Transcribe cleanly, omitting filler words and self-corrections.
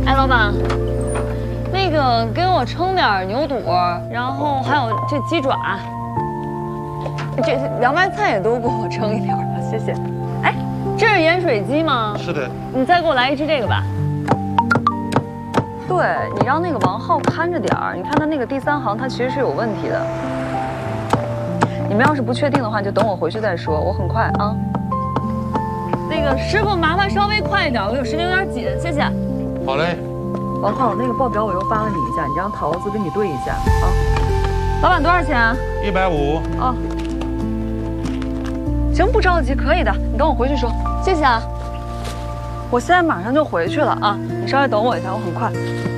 哎，老板，那个给我称点牛肚，然后还有这鸡爪，这凉白菜也都给我称一点吧，谢谢。哎，这是盐水鸡吗？ 是的。 你再给我来一只这个吧。对，你让那个王浩看着点儿，你看他那个第3行，他其实是有问题的。你们要是不确定的话，就等我回去再说，我很快啊。那个师傅，麻烦稍微快一点，我有时间有点紧，谢谢。 好嘞。 王浩，那个报表我又发了你一下，你让桃子跟你对一下啊。 老板多少钱 ？150。 哦，行，不着急，可以的，你等我回去说，谢谢啊。我现在马上就回去了啊，你稍微等我一下，我很快。